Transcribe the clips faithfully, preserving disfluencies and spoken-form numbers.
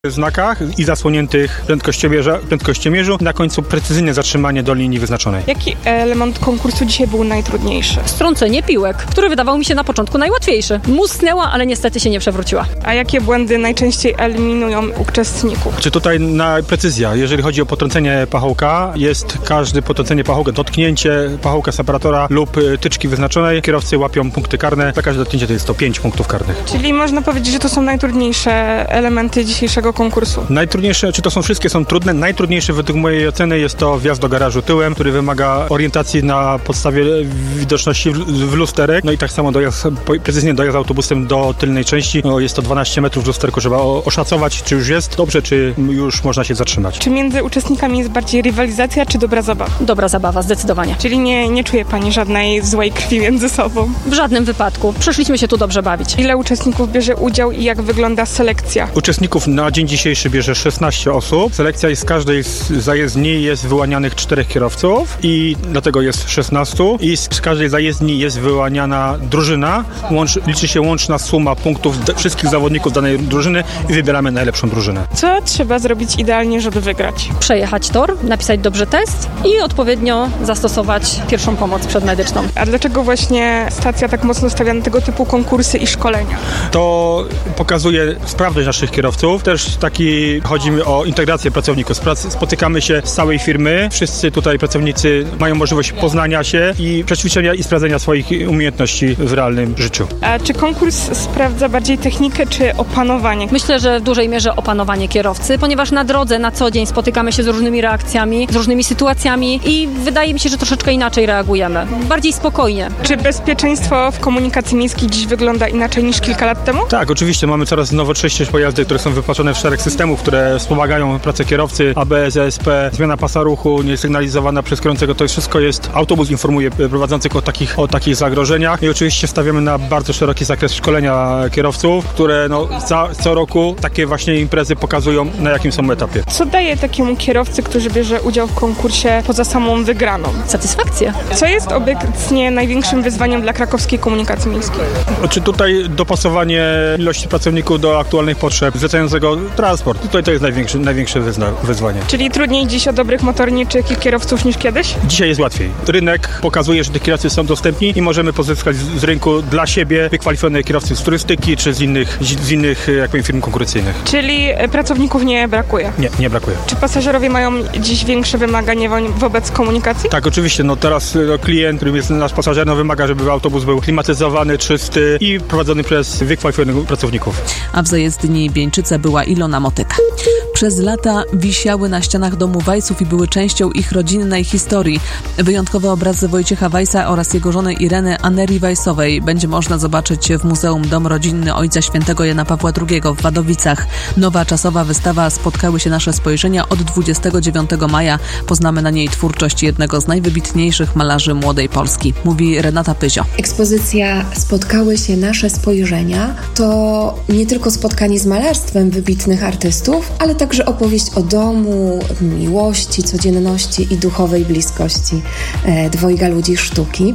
znakach i zasłoniętych prędkościomierza, prędkościomierzu. Na końcu precyzyjne zatrzymanie do linii wyznaczonej. Jaki element konkursu dzisiaj był najtrudniejszy? Strącenie piłek, który wydawał mi się na początku najłatwiejszy. Musnęła, ale niestety się nie przewróciła. A jakie błędy najczęściej eliminują uczestników? Czy tutaj na precyzja, jeżeli chodzi o potrącenie pachołka, jest każde potrącenie pachołka, dotknięcie pachołka separatora lub tyczki wyznaczonej. Kierowcy łapią punkty karne. Za każde dotknięcie to jest to pięć punktów karnych. Czyli można powiedzieć, że to są najtrudniejsze elementy dzisiejszego konkursu. Najtrudniejsze, czy to są wszystkie, są trudne. Najtrudniejsze według mojej oceny jest to wjazd do garażu tyłem, który wymaga orientacji na podstawie widoczności w, w lusterek. No i tak samo dojazd, precyzyjnie dojazd autobusem do tylnej części. No jest to dwanaście metrów w lusterku. Trzeba oszacować, czy już jest dobrze, czy już można się zatrzymać. Czy między uczestnikami jest bardziej rywalizacja, czy dobra zabawa? Dobra zabawa, zdecydowanie. Czyli nie, nie czuje pani żadnej złej krwi między sobą? W żadnym wypadku. Przyszliśmy się tu dobrze bawić. Ile uczestników bierze udział i jak wygląda selekcja? Uczestników na dzień dzisiejszy bierze szesnaście osób. Selekcja jest z każdej z zajezdni jest wyłanianych czterech kierowców i dlatego jest szesnastu. I z każdej zajezdni jest wyłaniana drużyna. Łącz, liczy się łączna suma punktów d- wszystkich zawodników danej drużyny i wybieramy najlepszą drużynę. Co trzeba zrobić idealnie, żeby wygrać? Przejechać tor, napisać dobrze test i odpowiednio zastosować pierwszą pomoc przedmedyczną. A dlaczego właśnie stacja tak mocno stawia na tego typu konkursy i szkolenia? To pokazuje sprawność naszych kierowców. Też taki chodzi mi o integrację pracowników. Spotykamy się z całej firmy. Wszyscy tutaj pracownicy mają możliwość poznania się i przećwiczenia i sprawdzenia swoich umiejętności w realnym życiu. A czy konkurs sprawdza bardziej technikę czy opanowanie? Myślę, że w dużej mierze opanowanie kierowcy, ponieważ na drodze na co dzień spotykamy się z różnymi reakcjami, z różnymi sytuacjami i wydaje mi się, że troszeczkę inaczej reagujemy. Bardziej spokojnie. Czy bezpieczeństwo w komunikacji miejskiej dziś wygląda inaczej niż kilka lat temu? Tak, oczywiście. Mamy coraz nowocześniejsze pojazdy, które są wypaczone w szereg systemów, które wspomagają pracę kierowcy, A B S, E S P, zmiana pasa ruchu, niesygnalizowana przez kierującego. To wszystko jest, autobus informuje prowadzących o takich, o takich zagrożeniach i oczywiście stawiamy na bardzo szeroki zakres szkolenia kierowców, które no, za, co roku takie właśnie imprezy pokazują, na jakim są etapie. Co daje takiemu kierowcy, który bierze udział w konkursie poza samą wygraną? Satysfakcja. Co jest obecnie największym wyzwaniem dla krakowskiej komunikacji miejskiej? Czy tutaj dopasowanie ilości pracowników do aktualnych potrzeb zlecającego transport. Tutaj to jest największe, największe wyzna- wyzwanie. Czyli trudniej dziś o dobrych motorniczych i kierowców niż kiedyś? Dzisiaj jest łatwiej. Rynek pokazuje, że te kierowcy są dostępni i możemy pozyskać z, z rynku dla siebie wykwalifikowane kierowcy z turystyki czy z innych, z innych jak powiem, firm konkurencyjnych. Czyli pracowników nie brakuje? Nie, nie brakuje. Czy pasażerowie mają dziś większe wymagania wo- wobec komunikacji? Tak, oczywiście. No teraz no, klient, którym jest nasz pasażer, no, wymaga, żeby autobus był klimatyzowany, czysty i prowadzony przez wykwalifikowanych pracowników. A w zajezdni Bieńczyce była Ilona Motyka. Przez lata wisiały na ścianach domu Wajsów i były częścią ich rodzinnej historii. Wyjątkowe obrazy Wojciecha Wajsa oraz jego żony Ireny Anerii Wajsowej będzie można zobaczyć w Muzeum Dom Rodzinny Ojca Świętego Jana Pawła drugiego w Wadowicach. Nowa czasowa wystawa Spotkały się nasze spojrzenia od dwudziestego dziewiątego maja. Poznamy na niej twórczość jednego z najwybitniejszych malarzy młodej Polski, mówi Renata Pyzio. Ekspozycja Spotkały się nasze spojrzenia to nie tylko spotkanie z malarstwem wybitnych artystów, ale także opowieść o domu, miłości, codzienności i duchowej bliskości e, dwojga ludzi sztuki.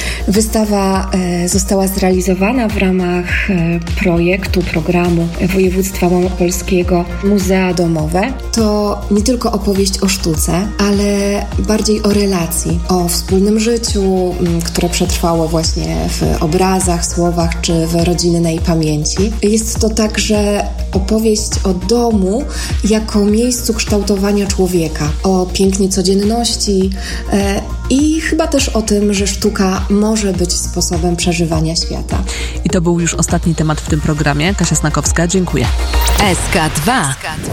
Wystawa e, została zrealizowana w ramach e, projektu, programu województwa małopolskiego Muzea Domowe. To nie tylko opowieść o sztuce, ale bardziej o relacji, o wspólnym życiu, m, które przetrwało właśnie w obrazach, słowach czy w rodzinnej pamięci. Jest to także opowieść o domu jako miejscu kształtowania człowieka, o pięknie codzienności e, i chyba też o tym, że sztuka może być sposobem przeżywania świata. I to był już ostatni temat w tym programie. Kasia Snakowska, dziękuję. S K dwa.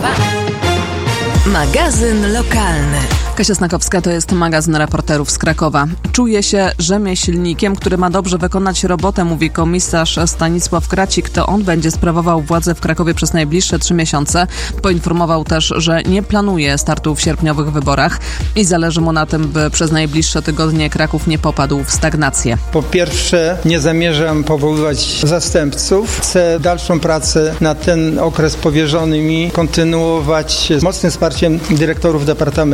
Magazyn lokalny. Kasia Snakowska to jest magazyn reporterów z Krakowa. Czuje się rzemieślnikiem, który ma dobrze wykonać robotę, mówi komisarz Stanisław Kracik. To on będzie sprawował władzę w Krakowie przez najbliższe trzy miesiące. Poinformował też, że nie planuje startu w sierpniowych wyborach i zależy mu na tym, by przez najbliższe tygodnie Kraków nie popadł w stagnację. Po pierwsze, nie zamierzam powoływać zastępców. Chcę dalszą pracę na ten okres powierzony mi kontynuować z mocnym wsparciem dyrektorów departamentów.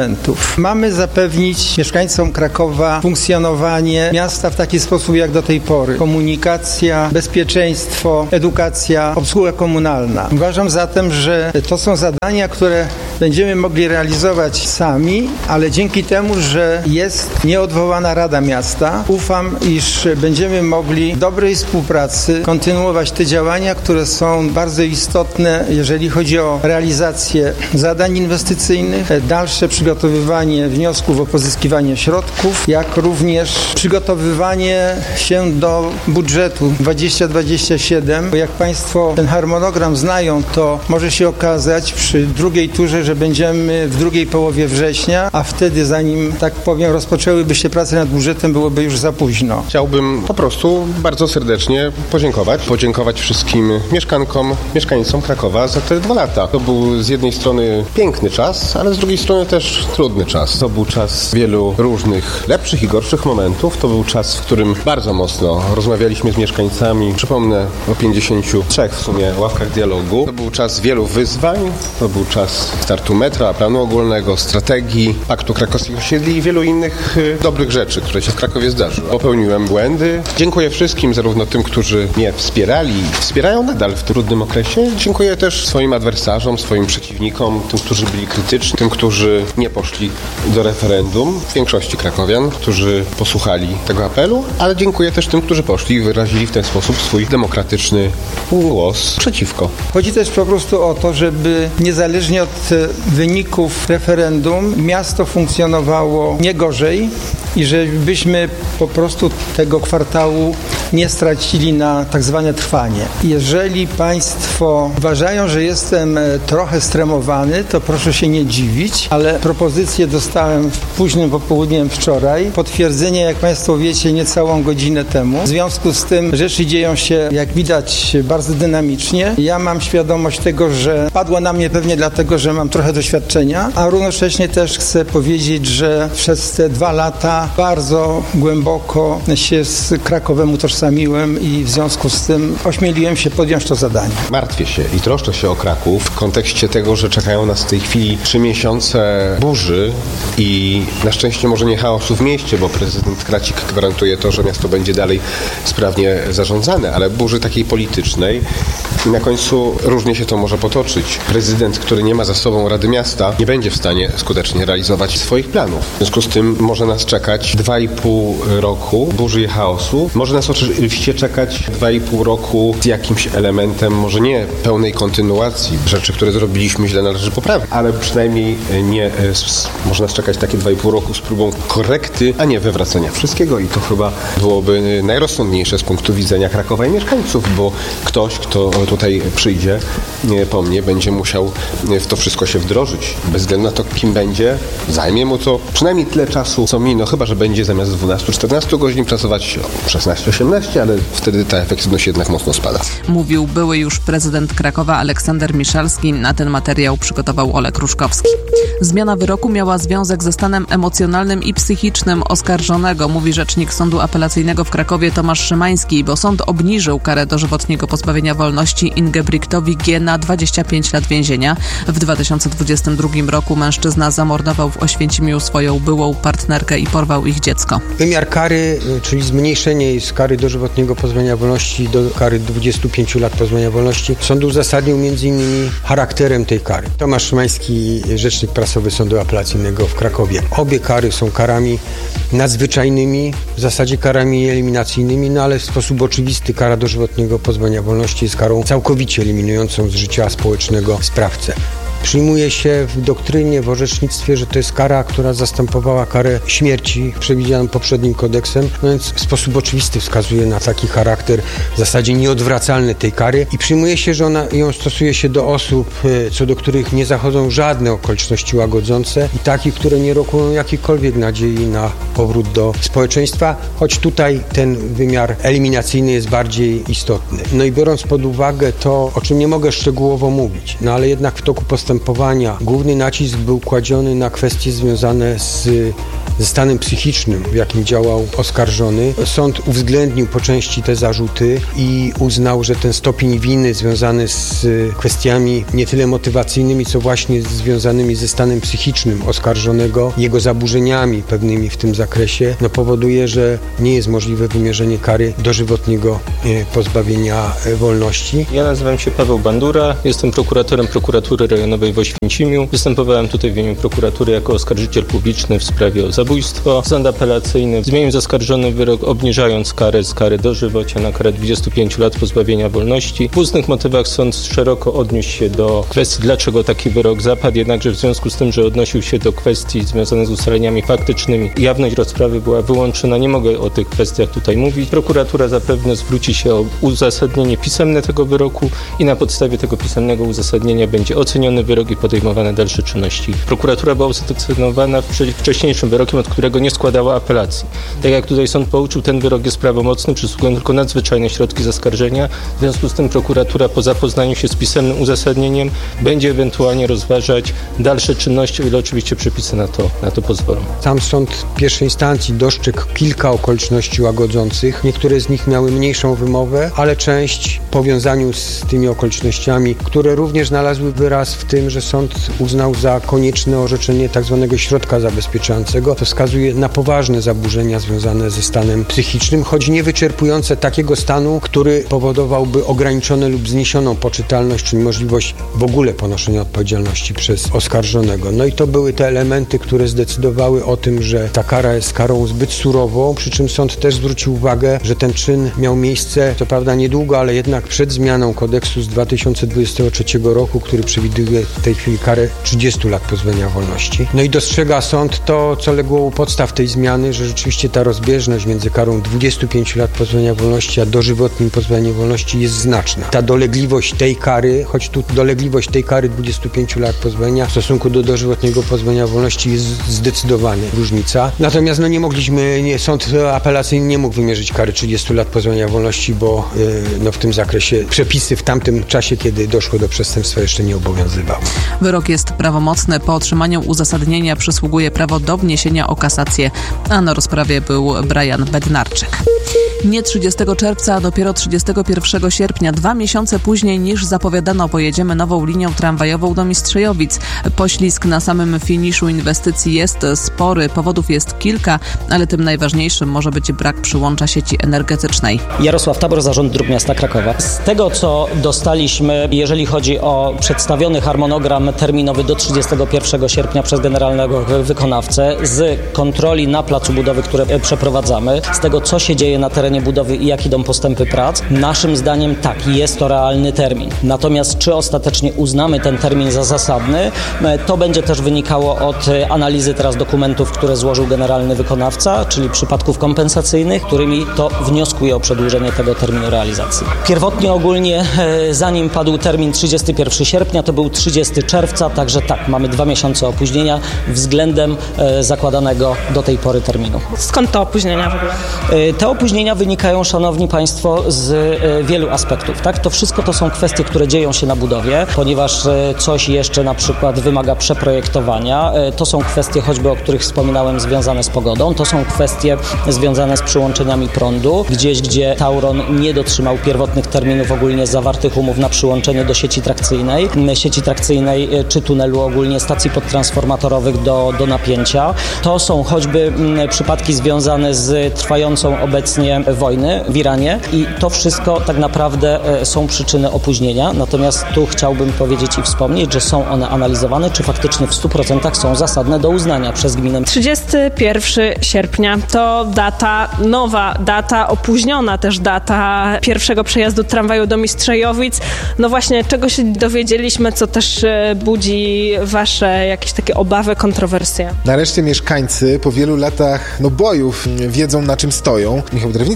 Kraków. Mamy zapewnić mieszkańcom Krakowa funkcjonowanie miasta w taki sposób jak do tej pory. Komunikacja, bezpieczeństwo, edukacja, obsługa komunalna. Uważam zatem, że to są zadania, które będziemy mogli realizować sami, ale dzięki temu, że jest nieodwołana Rada Miasta, ufam, iż będziemy mogli w dobrej współpracy kontynuować te działania, które są bardzo istotne, jeżeli chodzi o realizację zadań inwestycyjnych, dalsze przygotowywanie wniosków o pozyskiwanie środków, jak również przygotowywanie się do budżetu dwadzieścia dwadzieścia siedem, bo jak Państwo ten harmonogram znają, to może się okazać przy drugiej turze, że będziemy w drugiej połowie września, a wtedy, zanim, tak powiem, rozpoczęłyby się prace nad budżetem, byłoby już za późno. Chciałbym po prostu bardzo serdecznie podziękować. Podziękować wszystkim mieszkankom, mieszkańcom Krakowa za te dwa lata. To był z jednej strony piękny czas, ale z drugiej strony też trudny czas. To był czas wielu różnych lepszych i gorszych momentów. To był czas, w którym bardzo mocno rozmawialiśmy z mieszkańcami. Przypomnę o pięćdziesięciu trzech w sumie ławkach dialogu. To był czas wielu wyzwań. To był czas startu metra, planu ogólnego, strategii, Paktu Krakowskich Osiedli i wielu innych y, dobrych rzeczy, które się w Krakowie zdarzyły. Popełniłem błędy. Dziękuję wszystkim, zarówno tym, którzy mnie wspierali i wspierają nadal w tym trudnym okresie. Dziękuję też swoim adwersarzom, swoim przeciwnikom, tym, którzy byli krytyczni, tym, którzy nie poszli do referendum, w większości krakowian, którzy posłuchali tego apelu, ale dziękuję też tym, którzy poszli i wyrazili w ten sposób swój demokratyczny głos przeciwko. Chodzi też po prostu o to, żeby niezależnie od wyników referendum miasto funkcjonowało nie gorzej i żebyśmy po prostu tego kwartału nie stracili na tak zwane trwanie. Jeżeli Państwo uważają, że jestem trochę stremowany, to proszę się nie dziwić, ale propozycję dostałem późnym popołudniem wczoraj. Potwierdzenie, jak Państwo wiecie, niecałą godzinę temu. W związku z tym rzeczy dzieją się, jak widać, bardzo dynamicznie. Ja mam świadomość tego, że padło na mnie pewnie dlatego, że mam trochę doświadczenia, a równocześnie też chcę powiedzieć, że przez te dwa lata bardzo głęboko się z Krakowem utożsamiłem i w związku z tym ośmieliłem się podjąć to zadanie. Martwię się i troszczę się o Kraków w kontekście tego, że czekają nas w tej chwili trzy miesiące burzy i na szczęście może nie chaosu w mieście, bo prezydent Kracik gwarantuje to, że miasto będzie dalej sprawnie zarządzane, ale burzy takiej politycznej i na końcu różnie się to może potoczyć. Prezydent, który nie ma za sobą Rady Miasta, nie będzie w stanie skutecznie realizować swoich planów. W związku z tym może nas czekać dwa i pół roku burzy i chaosu. Może nas oczywiście czekać dwa i pół roku z jakimś elementem, może nie pełnej kontynuacji rzeczy, które zrobiliśmy źle, należy poprawić, ale przynajmniej nie, może nas czekać takie dwa i pół roku z próbą korekty, a nie wywracania wszystkiego i to chyba byłoby najrozsądniejsze z punktu widzenia Krakowa i mieszkańców, bo ktoś, kto tutaj przyjdzie po mnie, będzie musiał w to wszystko się wdrożyć. Bez względu na to, kim będzie, zajmie mu to przynajmniej tyle czasu, co mi, no chyba, że będzie zamiast dwunastu czternastu godzin pracować szesnaście osiemnaście, ale wtedy ta efektywność jednak mocno spada. Mówił były już prezydent Krakowa Aleksander Miszalski. Na ten materiał przygotował Olek Ruszkowski. Zmiana wyroku miała związek ze stanem emocjonalnym i psychicznym oskarżonego, mówi rzecznik Sądu Apelacyjnego w Krakowie Tomasz Szymański, bo sąd obniżył karę dożywotniego pozbawienia wolności Ingebrigtowi G. na dwadzieścia pięć lat więzienia. W dwa tysiące dwudziestym drugim roku mężczyzna zamordował w Oświęcimiu swoją byłą partnerkę i porwał ich dziecko. Wymiar kary, czyli zmniejszenie z kary dożywotniego pozbawienia wolności do kary dwudziestu pięciu lat pozbawienia wolności, sąd uzasadnił między innymi charakterem tej kary. Tomasz Szymański, rzecznik prasowy Sądu Apelacyjnego w Krakowie. Obie kary są karami nadzwyczajnymi, w zasadzie karami eliminacyjnymi, no ale w sposób oczywisty kara dożywotniego pozbawienia wolności jest karą całkowicie eliminującą z życia społecznego sprawcę. Przyjmuje się w doktrynie, w orzecznictwie, że to jest kara, która zastępowała karę śmierci przewidzianą poprzednim kodeksem, no więc w sposób oczywisty wskazuje na taki charakter w zasadzie nieodwracalny tej kary i przyjmuje się, że ona ją stosuje się do osób, co do których nie zachodzą żadne okoliczności łagodzące i takich, które nie rokują jakiejkolwiek nadziei na powrót do społeczeństwa, choć tutaj ten wymiar eliminacyjny jest bardziej istotny. No i biorąc pod uwagę to, o czym nie mogę szczegółowo mówić, no ale jednak w toku postępowania postępowania główny nacisk był kładziony na kwestie związane z ze stanem psychicznym, w jakim działał oskarżony. Sąd uwzględnił po części te zarzuty i uznał, że ten stopień winy związany z kwestiami nie tyle motywacyjnymi, co właśnie związanymi ze stanem psychicznym oskarżonego, jego zaburzeniami pewnymi w tym zakresie, no powoduje, że nie jest możliwe wymierzenie kary dożywotniego pozbawienia wolności. Ja nazywam się Paweł Bandura, jestem prokuratorem Prokuratury Rejonowej w Oświęcimiu. Występowałem tutaj w imieniu prokuratury jako oskarżyciel publiczny w sprawie o zabójstwo. Sąd apelacyjny zmienił zaskarżony wyrok, obniżając karę z kary dożywocia na karę dwudziestu pięciu lat pozbawienia wolności. W ustnych motywach sąd szeroko odniósł się do kwestii, dlaczego taki wyrok zapadł, jednakże w związku z tym, że odnosił się do kwestii związanych z ustaleniami faktycznymi, jawność rozprawy była wyłączona. Nie mogę o tych kwestiach tutaj mówić. Prokuratura zapewne zwróci się o uzasadnienie pisemne tego wyroku i na podstawie tego pisemnego uzasadnienia będzie oceniony wyrok i podejmowane dalsze czynności. Prokuratura była usatysfakcjonowana wcześniejszym wyrokiem, od którego nie składała apelacji. Tak jak tutaj sąd pouczył, ten wyrok jest prawomocny, przysługują tylko nadzwyczajne środki zaskarżenia. W związku z tym prokuratura po zapoznaniu się z pisemnym uzasadnieniem będzie ewentualnie rozważać dalsze czynności, o ile oczywiście przepisy na to, na to pozwolą. Sam sąd pierwszej instancji dostrzegł kilka okoliczności łagodzących. Niektóre z nich miały mniejszą wymowę, ale część w powiązaniu z tymi okolicznościami, które również znalazły wyraz w tym, że sąd uznał za konieczne orzeczenie tzw. środka zabezpieczającego. To wskazuje na poważne zaburzenia związane ze stanem psychicznym, choć nie wyczerpujące takiego stanu, który powodowałby ograniczone lub zniesioną poczytalność, czyli możliwość w ogóle ponoszenia odpowiedzialności przez oskarżonego. No i to były te elementy, które zdecydowały o tym, że ta kara jest karą zbyt surową, przy czym sąd też zwrócił uwagę, że ten czyn miał miejsce, co prawda niedługo, ale jednak przed zmianą kodeksu z dwa tysiące dwudziestego trzeciego roku, który przewiduje w tej chwili karę trzydziestu lat pozbawienia wolności. No i dostrzega sąd to, co legło u podstaw tej zmiany, że rzeczywiście ta rozbieżność między karą dwudziestu pięciu lat pozbawienia wolności a dożywotnim pozbawieniem wolności jest znaczna. Ta dolegliwość tej kary, choć tu dolegliwość tej kary dwudziestu pięciu lat pozbawienia w stosunku do dożywotniego pozbawienia wolności jest zdecydowanie różnica. Natomiast no nie mogliśmy, nie, sąd apelacyjny nie mógł wymierzyć kary trzydziestu lat pozbawienia wolności, bo yy, no w tym zakresie przepisy w tamtym czasie, kiedy doszło do przestępstwa, jeszcze nie obowiązywały. Wyrok jest prawomocny. Po otrzymaniu uzasadnienia przysługuje prawo do wniesienia o kasację, a na rozprawie był Brian Bednarczyk. Nie trzydziestego czerwca, a dopiero trzydziestego pierwszego sierpnia, dwa miesiące później niż zapowiadano, pojedziemy nową linią tramwajową do Mistrzejowic. Poślizg na samym finiszu inwestycji jest spory, powodów jest kilka, ale tym najważniejszym może być brak przyłącza sieci energetycznej. Jarosław Tabor, Zarząd Dróg Miasta Krakowa. Z tego, co dostaliśmy, jeżeli chodzi o przedstawiony harmonogram terminowy do trzydziestego pierwszego sierpnia przez generalnego wykonawcę, z kontroli na placu budowy, które przeprowadzamy, z tego, co się dzieje na terenie budowy i jak idą postępy prac, naszym zdaniem tak, jest to realny termin. Natomiast czy ostatecznie uznamy ten termin za zasadny, to będzie też wynikało od analizy teraz dokumentów, które złożył generalny wykonawca, czyli przypadków kompensacyjnych, którymi to wnioskuje o przedłużenie tego terminu realizacji. Pierwotnie ogólnie, zanim padł termin trzydziestego pierwszego sierpnia, to był trzydziestego czerwca, także tak, mamy dwa miesiące opóźnienia względem zakładanego do tej pory terminu. Skąd te opóźnienia w ogóle? Te opóźnienia wynikają, szanowni państwo, z wielu aspektów. Tak? To wszystko to są kwestie, które dzieją się na budowie, ponieważ coś jeszcze na przykład wymaga przeprojektowania. To są kwestie choćby, o których wspominałem, związane z pogodą. To są kwestie związane z przyłączeniami prądu. Gdzieś, gdzie Tauron nie dotrzymał pierwotnych terminów ogólnie zawartych umów na przyłączenie do sieci trakcyjnej, sieci trakcyjnej czy tunelu ogólnie stacji podtransformatorowych do, do napięcia. To są choćby przypadki związane z trwającą obecnie wojny w Iranie i to wszystko tak naprawdę są przyczyny opóźnienia. Natomiast tu chciałbym powiedzieć i wspomnieć, że są one analizowane, czy faktycznie w stu procentach są zasadne do uznania przez gminę. trzydziestego pierwszego sierpnia to data, nowa data, opóźniona też data pierwszego przejazdu tramwaju do Mistrzejowic. No właśnie, czego się dowiedzieliśmy, co też budzi wasze jakieś takie obawy, kontrowersje? Nareszcie mieszkańcy po wielu latach no, bojów wiedzą, na czym stoją. Michał Drewnicki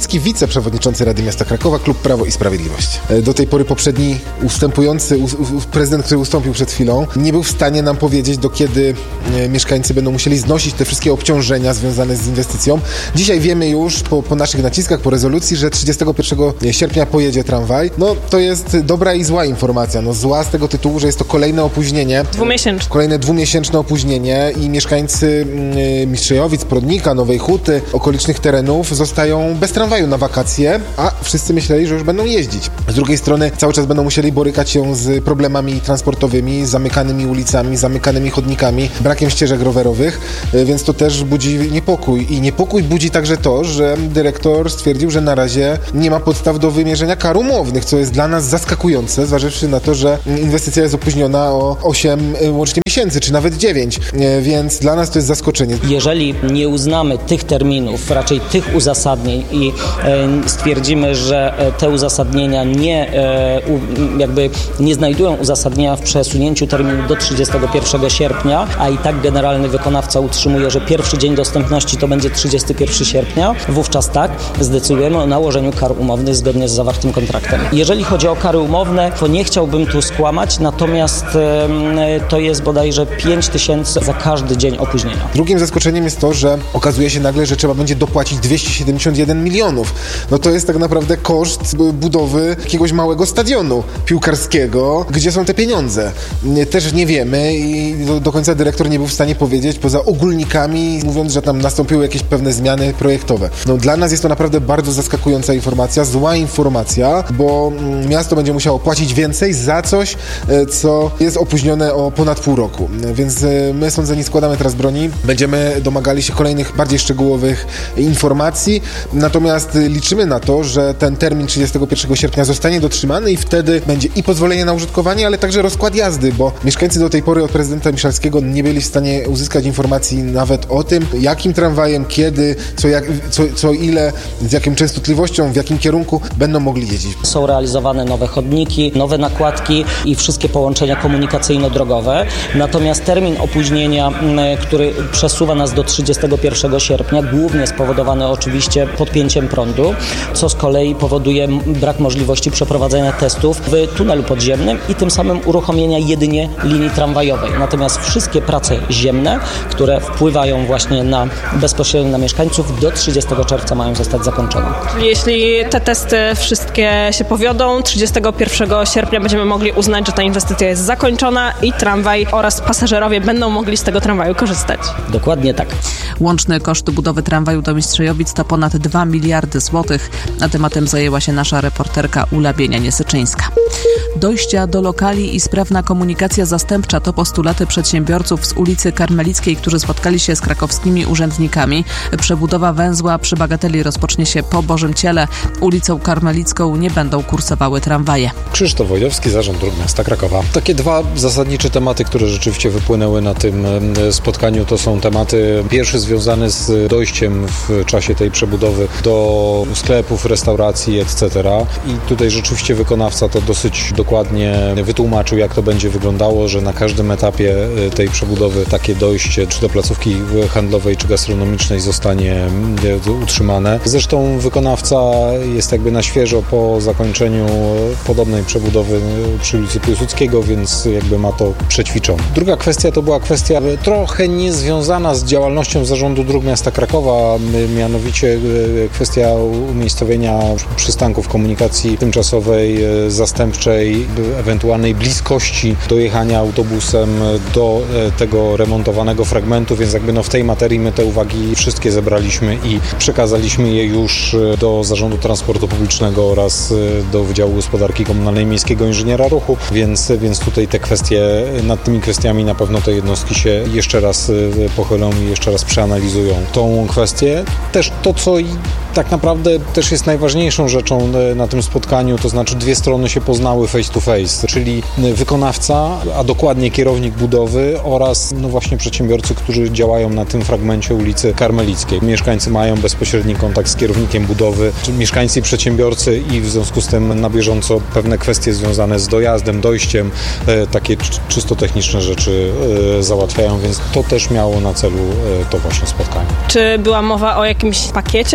Kowicki, wiceprzewodniczący Rady Miasta Krakowa, Klub Prawo i Sprawiedliwość. Do tej pory poprzedni ustępujący, u, u, prezydent, który ustąpił przed chwilą, nie był w stanie nam powiedzieć, do kiedy e, mieszkańcy będą musieli znosić te wszystkie obciążenia związane z inwestycją. Dzisiaj wiemy już po, po naszych naciskach, po rezolucji, że trzydziestego pierwszego sierpnia pojedzie tramwaj. No to jest dobra i zła informacja. No zła z tego tytułu, że jest to kolejne opóźnienie. Dwumiesięczne. Kolejne dwumiesięczne opóźnienie i mieszkańcy y, Mistrzejowic, Prodnika, Nowej Huty, okolicznych terenów zostają bez tramwaju na wakacje, a wszyscy myśleli, że już będą jeździć. Z drugiej strony cały czas będą musieli borykać się z problemami transportowymi, zamykanymi ulicami, zamykanymi chodnikami, brakiem ścieżek rowerowych, y, więc to też budzi niepokój. I niepokój budzi także to, że dyrektor stwierdził, że na razie nie ma podstaw do wymierzenia kar umownych, co jest dla nas zaskakujące, zważywszy na to, że inwestycja jest opóźniona o osiem łącznie miesięcy, czy nawet dziewięć, więc dla nas to jest zaskoczenie. Jeżeli nie uznamy tych terminów, raczej tych uzasadnień i e, stwierdzimy, że te uzasadnienia nie, e, u, jakby nie znajdują uzasadnienia w przesunięciu terminu do trzydziestego pierwszego sierpnia, a i tak generalny wykonawca utrzymuje, że pierwszy dzień dostępności to będzie trzydziestego pierwszego sierpnia, wówczas tak, zdecydujemy o nałożeniu kar umownych zgodnie z zawartym kontraktem. Jeżeli chodzi o kary umowne, to nie chciałbym tu skłamać, natomiast e, to jest bodajże pięć tysięcy za każdy dzień opóźnienia. Drugim zaskoczeniem jest to, że okazuje się nagle, że trzeba będzie dopłacić dwieście siedemdziesiąt jeden milionów. No to jest tak naprawdę koszt budowy jakiegoś małego stadionu piłkarskiego. Gdzie są te pieniądze? Też nie wiemy i do, do końca dyrektor nie był w stanie powiedzieć, poza ogólnikami, mówiąc, że tam nastąpiły jakieś pewne zmiany projektowe. No dla nas jest to naprawdę bardzo zaskakująca informacja, zła informacja, bo miasto będzie musiało płacić więcej za coś, co jest opóźnione o ponad pół roku. Więc my, sądzeni, składamy teraz broni. Będziemy domagali się kolejnych, bardziej szczegółowych informacji. Natomiast liczymy na to, że ten termin trzydziestego pierwszego sierpnia zostanie dotrzymany i wtedy będzie i pozwolenie na użytkowanie, ale także rozkład jazdy, bo mieszkańcy do tej pory od prezydenta Miszalskiego nie byli w stanie uzyskać informacji nawet o tym, jakim tramwajem, kiedy, co, jak, co, co ile, z jaką częstotliwością, w jakim kierunku będą mogli jeździć. Są realizowane nowe chodniki, nowe nakładki i wszystkie połączenia komunikacyjno-drogowe. Natomiast termin opóźnienia, który przesuwa nas do trzydziestego pierwszego sierpnia, głównie spowodowany oczywiście podpięciem prądu, co z kolei powoduje brak możliwości przeprowadzenia testów w tunelu podziemnym i tym samym uruchomienia jedynie linii tramwajowej. Natomiast wszystkie prace ziemne, które wpływają właśnie na bezpośrednio na mieszkańców, do trzydziestego czerwca mają zostać zakończone. Czyli jeśli te testy wszystkie się powiodą, trzydziestego pierwszego sierpnia będziemy mogli uznać, że ta inwestycja jest zakończona i tramwaj oraz pasażerowie będą mogli z tego tramwaju korzystać. Dokładnie tak. Łączny koszt budowy tramwaju do Mistrzejowic to ponad dwa miliardy złotych. A tematem zajęła się nasza reporterka Ula Bienianie-Syczyńska. Dojścia do lokali i sprawna komunikacja zastępcza to postulaty przedsiębiorców z ulicy Karmelickiej, którzy spotkali się z krakowskimi urzędnikami. Przebudowa węzła przy Bagateli rozpocznie się po Bożym Ciele. Ulicą Karmelicką nie będą kursowały tramwaje. Krzysztof Wojdowski, Zarząd Dróg Miasta Krakowa. Takie dwa zasadnicze tematy, które rzeczywiście wypłynęły na tym spotkaniu, to są tematy pierwszy związany z dojściem w czasie tej przebudowy do sklepów, restauracji, et cetera. I tutaj rzeczywiście wykonawca to dosyć dokładnie wytłumaczył, jak to będzie wyglądało, że na każdym etapie tej przebudowy takie dojście, czy do placówki handlowej, czy gastronomicznej zostanie utrzymane. Zresztą wykonawca jest jakby na świeżo po zakończeniu podobnej przebudowy przy ulicy Piłsudskiego, więc jakby ma to przećwiczone. Druga kwestia to była kwestia trochę niezwiązana z działalnością Zarządu Dróg Miasta Krakowa, mianowicie kwestia umiejscowienia przystanków komunikacji tymczasowej, zastępczej, ewentualnej bliskości dojechania autobusem do tego remontowanego fragmentu, więc jakby no w tej materii my te uwagi wszystkie zebraliśmy i przekazaliśmy je już do Zarządu Transportu Publicznego oraz do Wydziału Gospodarki Komunalnej Miejskiego Inżyniera Ruchu, więc, więc tutaj te kwestie, nad tymi kwestiami na pewno te jednostki się jeszcze raz pochylą i jeszcze raz przeanalizują tą kwestię. Też to, co tak naprawdę też jest najważniejszą rzeczą na tym spotkaniu, to znaczy dwie strony się poznały face to face, czyli wykonawca, a dokładnie kierownik budowy oraz no właśnie przedsiębiorcy, którzy działają na tym fragmencie ulicy Karmelickiej. Mieszkańcy mają bezpośredni kontakt z kierownikiem budowy, mieszkańcy i przedsiębiorcy i w związku z tym na bieżąco pewne kwestie związane z dojazdem, dojściem, takie czysto techniczne rzeczy załatwiają, więc to też miało na celu to właśnie spotkanie. Czy była mowa o jakimś pakiecie pomocowym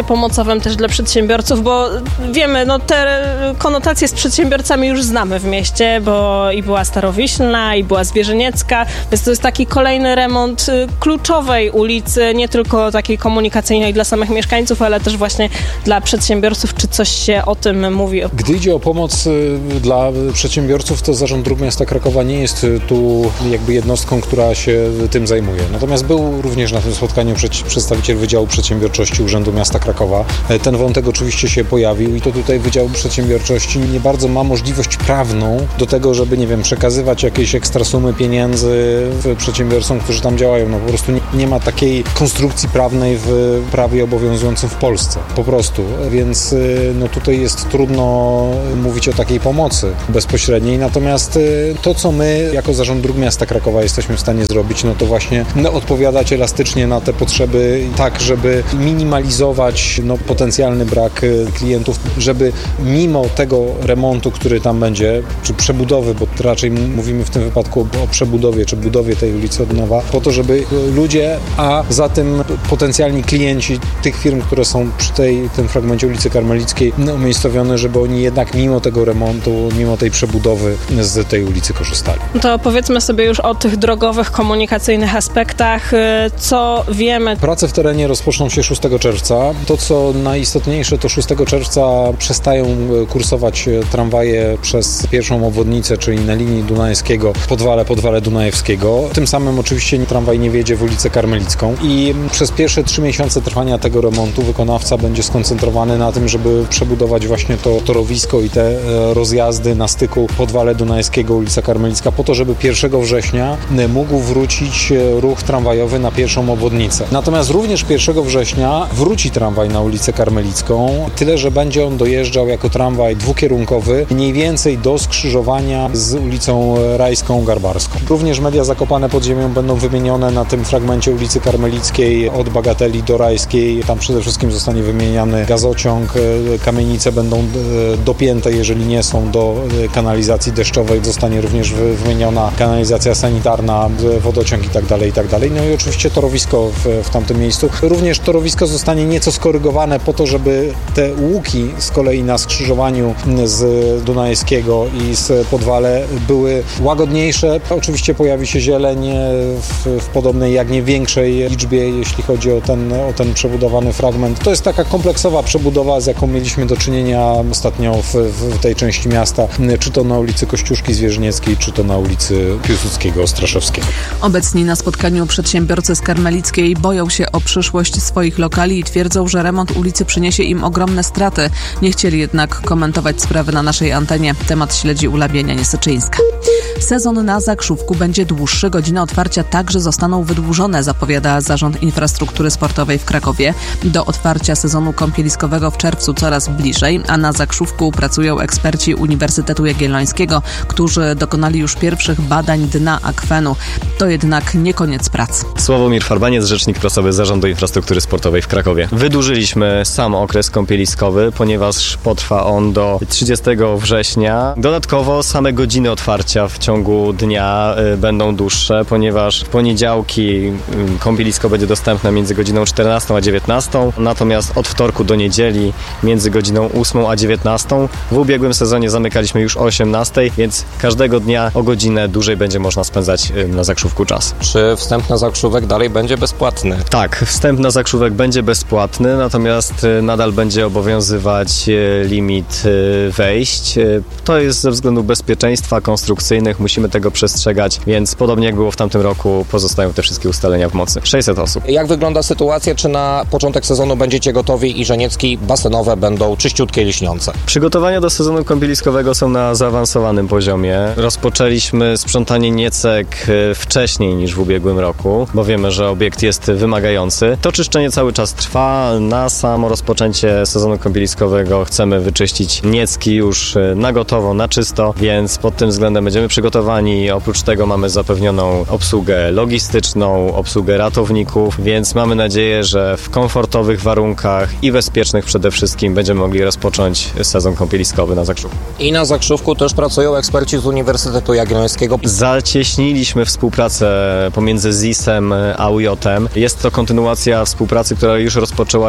dochodowym też dla przedsiębiorców, bo wiemy, no te konotacje z przedsiębiorcami już znamy w mieście, bo i była Starowiślna, i była Zwierzyniecka, więc to jest taki kolejny remont kluczowej ulicy, nie tylko takiej komunikacyjnej dla samych mieszkańców, ale też właśnie dla przedsiębiorców. Czy coś się o tym mówi? Gdy idzie o pomoc dla przedsiębiorców, to Zarząd Dróg Miasta Krakowa nie jest tu jakby jednostką, która się tym zajmuje. Natomiast był również na tym spotkaniu przedstawiciel Wydziału Przedsiębiorczości Urzędu Miasta Krakowa. Ten wątek oczywiście się pojawił i to tutaj Wydział Przedsiębiorczości nie bardzo ma możliwość prawną do tego, żeby, nie wiem, przekazywać jakieś ekstra sumy pieniędzy przedsiębiorcom, którzy tam działają. No po prostu nie, nie ma takiej konstrukcji prawnej w prawie obowiązującym w Polsce. Po prostu. Więc no tutaj jest trudno mówić o takiej pomocy bezpośredniej. Natomiast to, co my jako Zarząd Dróg Miasta Krakowa jesteśmy w stanie zrobić, no to właśnie no, odpowiadać elastycznie na te potrzeby tak, żeby minimalizować no, potencjalny brak klientów, żeby mimo tego remontu, który tam będzie, czy przebudowy, bo raczej mówimy w tym wypadku o przebudowie, czy budowie tej ulicy od nowa, po to, żeby ludzie, a za tym potencjalni klienci tych firm, które są przy tej, tym fragmencie ulicy Karmelickiej no, umiejscowione, żeby oni jednak mimo tego remontu, mimo tej przebudowy z tej ulicy korzystali. To powiedzmy sobie już o tych drogowych, komunikacyjnych aspektach. Co wiemy? Prace w terenie rozpoczną się szóstego czerwca. To, co najistotniejsze, to szóstego czerwca przestają kursować tramwaje przez pierwszą obwodnicę, czyli na linii Dunajskiego, Podwale, Podwale Dunajewskiego. Tym samym oczywiście tramwaj nie wjedzie w ulicę Karmelicką i przez pierwsze trzy miesiące trwania tego remontu wykonawca będzie skoncentrowany na tym, żeby przebudować właśnie to torowisko i te rozjazdy na styku Podwale Dunajskiego, ulica Karmelicka, po to, żeby pierwszego września mógł wrócić ruch tramwajowy na pierwszą obwodnicę. Natomiast również pierwszego września wróci tramwaj na ulicę Karmelicką, tyle, że będzie on dojeżdżał jako tramwaj dwukierunkowy mniej więcej do skrzyżowania z ulicą Rajską Garbarską. Również media zakopane pod ziemią będą wymienione na tym fragmencie ulicy Karmelickiej od Bagateli do Rajskiej. Tam przede wszystkim zostanie wymieniany gazociąg, kamienice będą dopięte, jeżeli nie są, do kanalizacji deszczowej. Zostanie również wymieniona kanalizacja sanitarna, wodociąg i tak dalej, i tak dalej. No i oczywiście torowisko w, w tamtym miejscu. Również torowisko zostanie nieco skorygowane po to, żeby te łuki z kolei na skrzyżowaniu z Dunajskiego i z Podwale były łagodniejsze. Oczywiście pojawi się zieleń w, w podobnej, jak nie większej liczbie, jeśli chodzi o ten, o ten przebudowany fragment. To jest taka kompleksowa przebudowa, z jaką mieliśmy do czynienia ostatnio w, w tej części miasta, czy to na ulicy Kościuszki Zwierzynieckiej, czy to na ulicy Piłsudskiego Ostraszewskiego. Obecni na spotkaniu przedsiębiorcy z Karmelickiej boją się o przyszłość swoich lokali i twierdzą, że remont ulicy przyniesie im ogromne straty. Nie chcieli jednak komentować sprawy na naszej antenie. Temat śledzi Ula Bienia-Niesyczyńska. Sezon na Zakrzówku będzie dłuższy. Godziny otwarcia także zostaną wydłużone, zapowiada Zarząd Infrastruktury Sportowej w Krakowie. Do otwarcia sezonu kąpieliskowego w czerwcu coraz bliżej, a na Zakrzówku pracują eksperci Uniwersytetu Jagiellońskiego, którzy dokonali już pierwszych badań dna akwenu. To jednak nie koniec prac. Sławomir Farbaniec, rzecznik prasowy Zarządu Infrastruktury Sportowej w Krakowie. Wydłużyliśmy sam okres kąpieliskowy, ponieważ potrwa on do trzydziestego września. Dodatkowo same godziny otwarcia w ciągu dnia y, będą dłuższe, ponieważ w poniedziałki y, kąpielisko będzie dostępne między godziną czternastą a dziewiętnastą, natomiast od wtorku do niedzieli między godziną ósmą a dziewiętnastą. W ubiegłym sezonie zamykaliśmy już o osiemnastej, więc każdego dnia o godzinę dłużej będzie można spędzać y, na Zakrzówku czas. Czy wstęp na Zakrzówek dalej będzie bezpłatny? Tak, wstęp na Zakrzówek będzie bezpłatny, natomiast y, nadal będzie obowiązywać y, limit y, wejść. Y, to jest ze względu bezpieczeństwa konstrukcyjnych, musimy tego przestrzegać, więc podobnie jak było w tamtym roku, pozostają te wszystkie ustalenia w mocy. sześćset osób. Jak wygląda sytuacja? Czy na początek sezonu będziecie gotowi i żeniecki basenowe będą czyściutkie, lśniące? Przygotowania do sezonu kąpieliskowego są na zaawansowanym poziomie. Rozpoczęliśmy sprzątanie niecek wcześniej niż w ubiegłym roku, bo wiemy, że obiekt jest wymagający. To czyszczenie cały czas trwa. Na samo rozpoczęcie sezonu kąpieliskowego chcemy wyczyścić niecki już na gotowo, na czysto, więc pod tym względem będziemy przygotowani. Oprócz tego mamy zapewnioną obsługę logistyczną, obsługę ratowników, więc mamy nadzieję, że w komfortowych warunkach i bezpiecznych przede wszystkim będziemy mogli rozpocząć sezon kąpieliskowy na Zakrzówku. I na Zakrzówku też pracują eksperci z Uniwersytetu Jagiellońskiego. Zacieśniliśmy współpracę pomiędzy Z I S em a U J em. Jest to kontynuacja współpracy, która już rozpoczęła się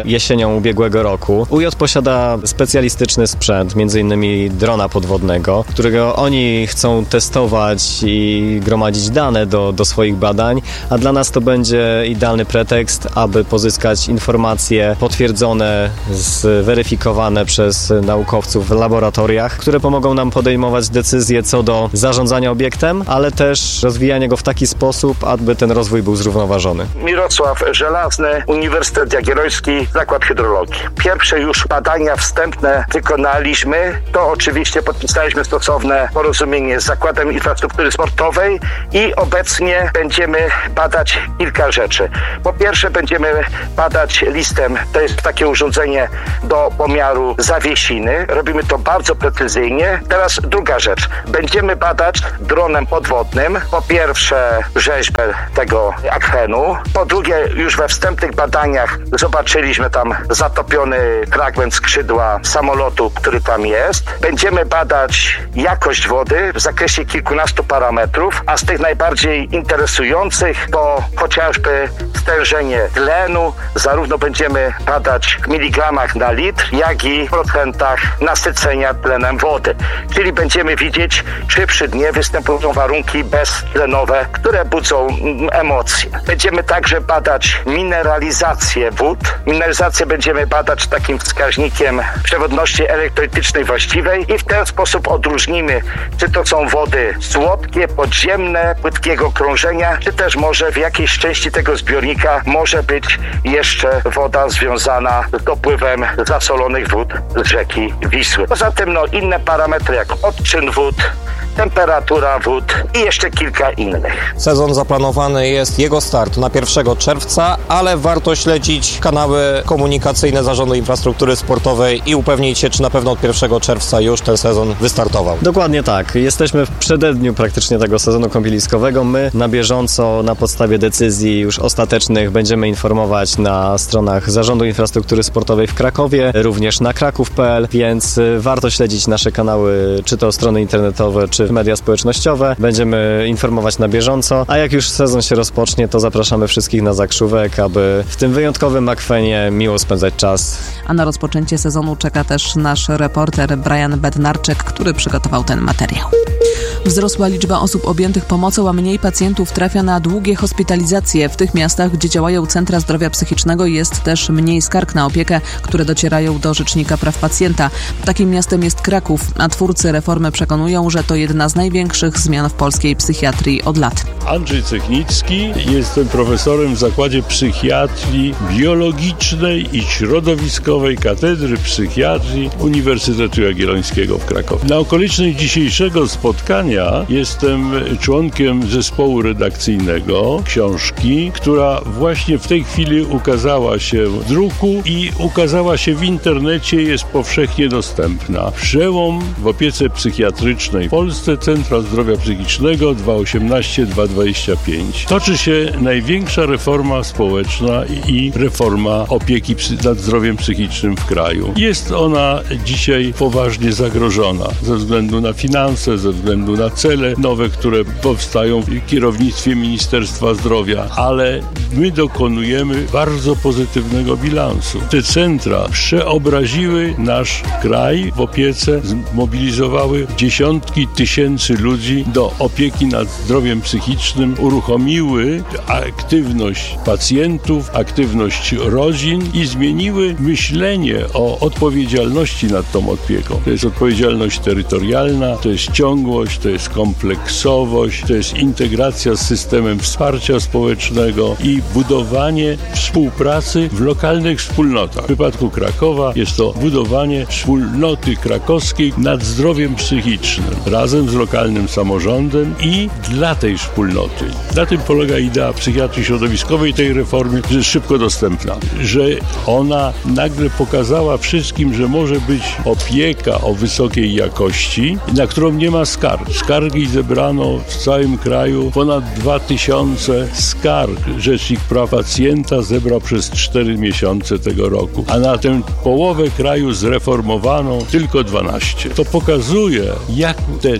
jesienią ubiegłego roku. U J posiada specjalistyczny sprzęt, między innymi drona podwodnego, którego oni chcą testować i gromadzić dane do, do swoich badań, a dla nas to będzie idealny pretekst, aby pozyskać informacje potwierdzone, zweryfikowane przez naukowców w laboratoriach, które pomogą nam podejmować decyzje co do zarządzania obiektem, ale też rozwijania go w taki sposób, aby ten rozwój był zrównoważony. Mirosław Żelazny, Uniwersytet Jagielloński, Zakład Hydrologii. Pierwsze już badania wstępne wykonaliśmy. To oczywiście podpisaliśmy stosowne porozumienie z Zakładem Infrastruktury Sportowej i obecnie będziemy badać kilka rzeczy. Po pierwsze będziemy badać listem, to jest takie urządzenie do pomiaru zawiesiny. Robimy to bardzo precyzyjnie. Teraz druga rzecz. Będziemy badać dronem podwodnym. Po pierwsze rzeźbę tego akwenu. Po drugie już we wstępnych badaniach zobaczyliśmy tam zatopiony fragment skrzydła samolotu, który tam jest. Będziemy badać jakość wody w zakresie kilkunastu parametrów, a z tych najbardziej interesujących to chociażby stężenie tlenu. Zarówno będziemy badać w miligramach na litr, jak i w procentach nasycenia tlenem wody. Czyli będziemy widzieć, czy przy dnie występują warunki beztlenowe, które budzą emocje. Będziemy także badać mineralizację wód. Mineralizację będziemy badać takim wskaźnikiem przewodności elektrolitycznej właściwej i w ten sposób odróżnimy, czy to są wody słodkie, podziemne, płytkiego krążenia, czy też może w jakiejś części tego zbiornika może być jeszcze woda związana z dopływem zasolonych wód z rzeki Wisły. Poza tym no, inne parametry jak odczyn wód, temperatura wód i jeszcze kilka innych. Sezon zaplanowany jest, jego start na pierwszego czerwca, ale warto śledzić kanały komunikacyjne Zarządu Infrastruktury Sportowej i upewnić się, czy na pewno od pierwszego czerwca już ten sezon wystartował. Dokładnie tak. Jesteśmy w przededniu praktycznie tego sezonu kąpieliskowego. My na bieżąco, na podstawie decyzji już ostatecznych będziemy informować na stronach Zarządu Infrastruktury Sportowej w Krakowie, również na kraków kropka p l, więc warto śledzić nasze kanały, czy to strony internetowe, czy media społecznościowe. Będziemy informować na bieżąco, a jak już sezon się rozpocznie, to zapraszamy wszystkich na zakrzówek, aby w tym wyjątkowym akwenie miło spędzać czas. A na rozpoczęcie sezonu czeka też nasz reporter Brian Bednarczyk, który przygotował ten materiał. Wzrosła liczba osób objętych pomocą, a mniej pacjentów trafia na długie hospitalizacje. W tych miastach, gdzie działają centra zdrowia psychicznego, jest też mniej skarg na opiekę, które docierają do Rzecznika Praw Pacjenta. Takim miastem jest Kraków, a twórcy reformy przekonują, że to jedna z największych zmian w polskiej psychiatrii od lat. Andrzej Cechnicki, jestem profesorem w Zakładzie Psychiatrii Biologicznej i Środowiskowej Katedry Psychiatrii Uniwersytetu Jagiellońskiego w Krakowie. Na okoliczność dzisiejszego spotkania jestem członkiem zespołu redakcyjnego książki, która właśnie w tej chwili ukazała się w druku i ukazała się w internecie, jest powszechnie dostępna. Przełom w opiece psychiatrycznej w Polsce, Centra Zdrowia Psychicznego dwa osiemnaście dwa dwadzieścia pięć. Toczy się największa reforma społeczna i reforma opieki nad zdrowiem psychicznym w kraju. Jest ona dzisiaj poważnie zagrożona ze względu na finanse, ze względu na cele nowe, które powstają w kierownictwie Ministerstwa Zdrowia, ale my dokonujemy bardzo pozytywnego bilansu. Te centra przeobraziły nasz kraj w opiece, zmobilizowały dziesiątki tysięcy ludzi do opieki nad zdrowiem psychicznym, uruchomiły aktywność pacjentów, aktywność rodzin i zmieniły myślenie o odpowiedzialności nad tą opieką. To jest odpowiedzialność terytorialna, to jest ciągłość, to jest kompleksowość, to jest integracja z systemem wsparcia społecznego i budowanie współpracy w lokalnych wspólnotach. W przypadku Krakowa jest to budowanie wspólnoty krakowskiej nad zdrowiem psychicznym razem z lokalnym samorządem i dla tej wspólnoty. Na tym polega idea psychiatrii środowiskowej tej reformy, że jest szybko dostępna, że ona nagle pokazała wszystkim, że może być opieka o wysokiej jakości, na którą nie ma skarg. Skargi zebrano w całym kraju ponad dwa tysiące skarg. Rzecznik Praw Pacjenta zebrał przez cztery miesiące tego roku, a na tę połowę kraju zreformowano tylko dwanaście. To pokazuje, jak te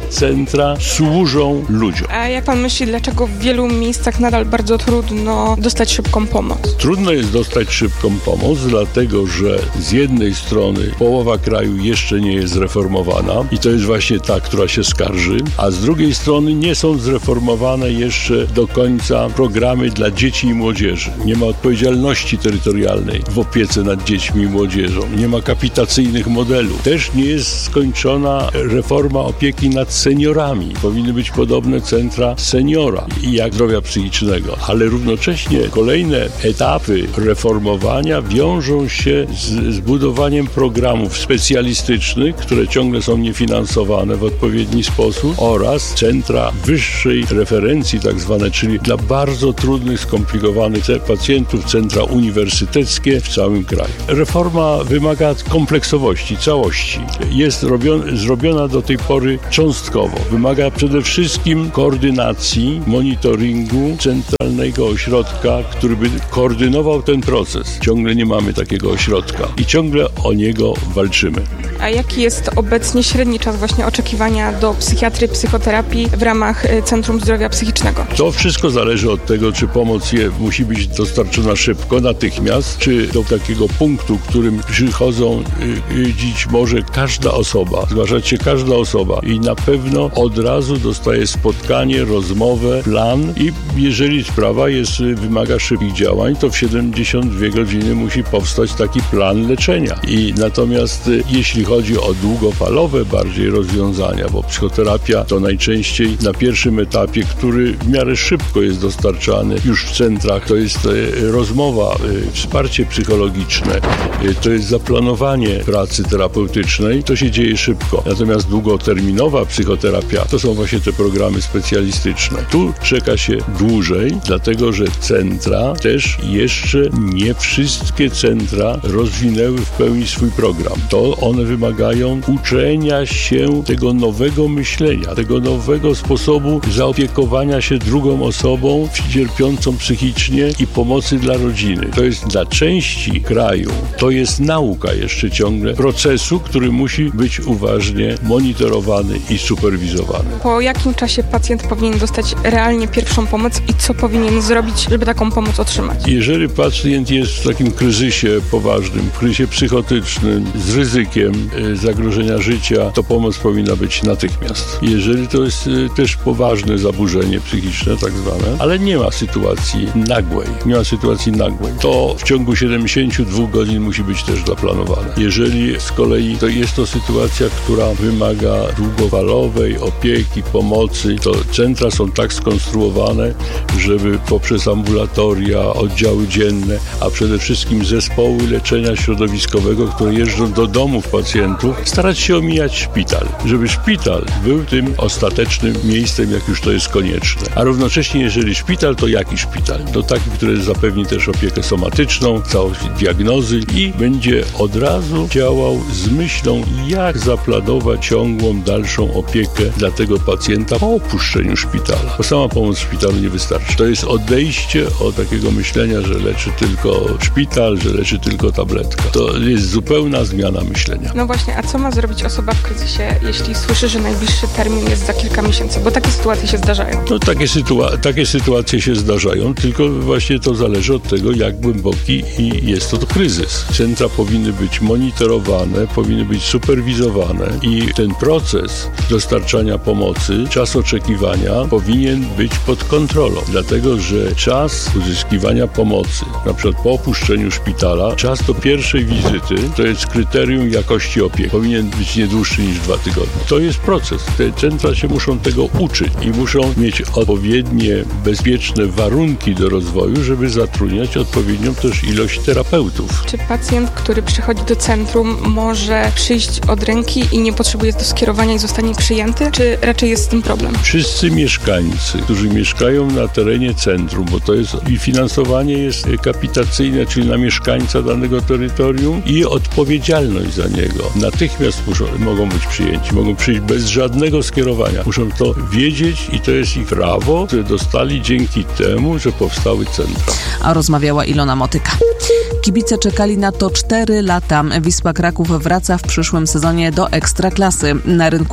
centra służą ludziom. A jak pan myśli, dlaczego w wielu miejscach nadal bardzo trudno dostać szybką pomoc? Trudno jest dostać szybką pomoc, dlatego że z jednej strony połowa kraju jeszcze nie jest zreformowana i to jest właśnie ta, która się skarży, a z drugiej strony nie są zreformowane jeszcze do końca programy dla dzieci i młodzieży. Nie ma odpowiedzialności terytorialnej w opiece nad dziećmi i młodzieżą. Nie ma kapitacyjnych modelów. Też nie jest skończona reforma opieki nad seniorami. Powinny być podobne centra seniora i jak zdrowia psychicznego, ale równocześnie kolejne etapy reformowania wiążą się z, z budowaniem programów specjalistycznych, które ciągle są niefinansowane w odpowiedni sposób oraz centra wyższej referencji tak zwane, czyli dla bardzo trudnych, skomplikowanych pacjentów, centra uniwersyteckie w całym kraju. Reforma wymaga kompleksowości, całości. Jest robion, zrobiona do tej pory cząstkowo. Wymaga przede wszystkim koordynacji, monitoringu centralnego ośrodka, który by koordynował ten proces. Ciągle nie mamy takiego ośrodka i ciągle o niego walczymy. A jaki jest obecnie średni czas właśnie oczekiwania do psychiatrii, psychoterapii w ramach Centrum Zdrowia Psychicznego? To wszystko zależy od tego, czy pomoc je musi być dostarczona szybko, natychmiast, czy do takiego punktu, w którym przychodzą y, dziś może każda osoba, zgłaszać się każda osoba i na pewno od razu dostaje spotkanie, rozmowę, plan i jeżeli sprawa jest, wymaga szybkich działań, to w siedemdziesiąt dwie godziny musi powstać taki plan leczenia. I natomiast y, jeśli chodzi o długofalowe bardziej rozwiązania, bo psychoterapia to najczęściej na pierwszym etapie, który w miarę szybko jest dostarczany już w centrach, to jest y, rozmowa, y, wsparcie psychologiczne, y, to jest zaplanowanie pracy terapeutycznej, to się dzieje szybko. Natomiast długoterminowa psychoterapia to są właśnie te programy specjalistyczne. Tu czeka się dłużej, dlatego że centra też jeszcze nie wszystkie centra rozwinęły w pełni swój program. To one wymagają uczenia się tego nowego myślenia, tego nowego sposobu zaopiekowania się drugą osobą cierpiącą psychicznie i pomocy dla rodziny. To jest dla części kraju, to jest nauka jeszcze ciągle procesu, który musi być uważnie monitorowany i superwizowany. Po jakim czasie pacjent powinien dostać realnie pierwszą pomoc i co powinien zrobić, żeby taką pomoc otrzymać? Jeżeli pacjent jest w takim kryzysie poważnym, kryzysie psychotycznym, z ryzykiem y, zagrożenia życia, to pomoc powinna być natychmiast. Jeżeli to jest y, też poważne zaburzenie psychiczne, tak zwane, ale nie ma sytuacji nagłej, nie ma sytuacji nagłej, to w ciągu siedemdziesięciu dwóch godzin musi być też zaplanowane. Jeżeli z kolei to jest to sytuacja, która wymaga długofalowej opieki, pomocy, to centra są tak skonstruowane, żeby poprzez ambulatoria, oddziały dzienne, a przede wszystkim zespoły leczenia środowiskowego, które jeżdżą do domów pacjentów, starać się omijać szpital, żeby szpital był tym ostatecznym miejscem, jak już to jest konieczne. A równocześnie, jeżeli szpital, to jaki szpital? To taki, który zapewni też opiekę somatyczną, całość diagnozy i będzie od razu działał z myślą, jak zaplanować ciągłą, dalszą opiekę dla tego pacjenta po opuszczeniu szpitala. Bo sama pomoc w szpitalu nie wystarczy. To jest odejście od takiego myślenia, że leczy tylko szpital, że leczy tylko tabletka. To jest zupełna zmiana myślenia. No właśnie, a co ma zrobić osoba w kryzysie, jeśli słyszy, że najbliższy termin jest za kilka miesięcy? Bo takie sytuacje się zdarzają. No takie, sytua- takie sytuacje się zdarzają, tylko właśnie to zależy od tego, jak głęboki i jest to kryzys. Centra powinny być monitorowane, powinny być superwizowane i ten proces dostarczania pomocy, czas oczekiwania powinien być pod kontrolą, dlatego że czas uzyskiwania pomocy, na przykład po opuszczeniu szpitala, czas do pierwszej wizyty to jest kryterium jakości opieki. Powinien być nie dłuższy niż dwa tygodnie. To jest proces. Te centra się muszą tego uczyć i muszą mieć odpowiednie, bezpieczne warunki do rozwoju, żeby zatrudniać odpowiednią też ilość terapeutów. Czy pacjent, który przychodzi do centrum, może przyjść od ręki i nie potrzebuje do skierowania i zostanie przyjęty, czy raczej jest z tym problem? Wszyscy mieszkańcy, którzy mieszkają na terenie centrum, bo to jest i finansowanie jest kapitacyjne, czyli na mieszkańca danego terytorium i odpowiedzialność za niego. Natychmiast muszą, mogą być przyjęci, mogą przyjść bez żadnego skierowania. Muszą to wiedzieć i to jest ich prawo, które dostali dzięki temu, że powstały centra. A rozmawiała Ilona Motyka. Kibice czekali na to cztery lata. Wisła Kraków wraca w przyszłym sezonie do Ekstraklasy. Na rynku głównym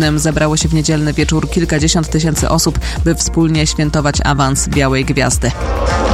Głównym zebrało się w niedzielny wieczór kilkadziesiąt tysięcy osób, by wspólnie świętować awans Białej Gwiazdy.